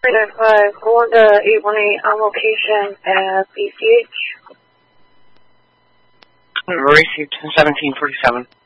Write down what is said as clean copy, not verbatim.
395, going to 818 on location at BCH. Received 1747.